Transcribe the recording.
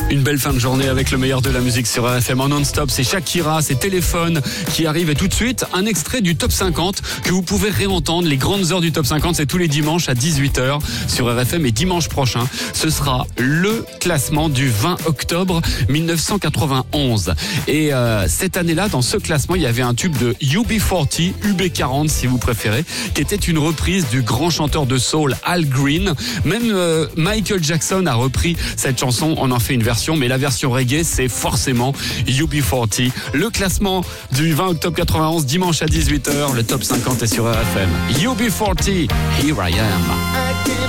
Une belle fin de journée avec le meilleur de la musique sur RFM en non-stop. C'est Shakira, c'est Téléphone qui arrive. Et tout de suite, un extrait du Top 50 que vous pouvez réentendre. Les grandes heures du Top 50, c'est tous les dimanches à 18h sur RFM. Et dimanche prochain, ce sera le classement du 20 octobre 1991. Et cette année-là, dans ce classement, il y avait un tube de UB40, UB40 si vous préférez, qui était une reprise du grand chanteur de soul Al Green. Même Michael Jackson a repris cette chanson. On en fait une version, mais la version reggae, c'est forcément UB40. Le classement du 20 octobre 91, dimanche à 18h. Le top 50 est sur RFM. UB40, Here I Am.